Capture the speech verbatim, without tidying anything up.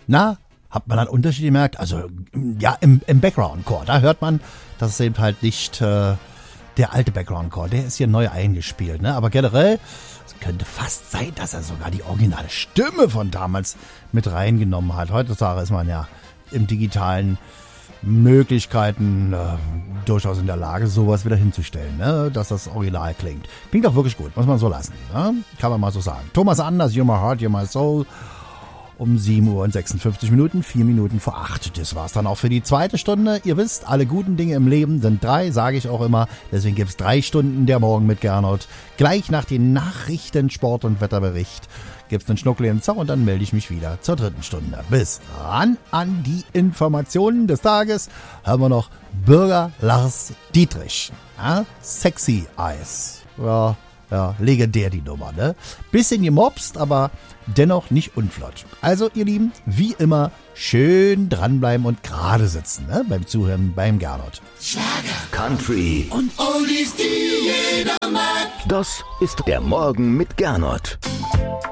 Na, hat man einen Unterschied gemerkt? Also, ja, im, im Background-Chor, da hört man, dass es eben halt nicht äh, der alte Background-Chor, der ist hier neu eingespielt, ne? Aber generell, es könnte fast sein, dass er sogar die originale Stimme von damals mit reingenommen hat. Heutzutage ist man ja im digitalen Möglichkeiten äh, durchaus in der Lage, sowas wieder hinzustellen, ne? Dass das Original klingt. Klingt auch wirklich gut, muss man so lassen, ne? Kann man mal so sagen. Thomas Anders, You're My Heart, You're My Soul. Um sieben Uhr und sechsundfünfzig Minuten, vier Minuten vor acht. Das war's dann auch für die zweite Stunde. Ihr wisst, alle guten Dinge im Leben sind drei, sage ich auch immer. Deswegen gibt's drei Stunden der Morgen mit Gernot. Gleich nach den Nachrichten, Sport- und Wetterbericht gibt's einen Schnuckli im Zauch und dann melde ich mich wieder zur dritten Stunde. Bis ran an die Informationen des Tages hören wir noch Bürger Lars Dietrich. Ja? Sexy Eyes. Ja, ja, legendär die Nummer, ne? Bisschen gemobst, aber dennoch nicht unflott. Also, ihr Lieben, wie immer, schön dranbleiben und gerade sitzen, ne? Beim Zuhören, beim Gernot. Schlager, Country und Oldies, die jeder mag. Das ist der Morgen mit Gernot.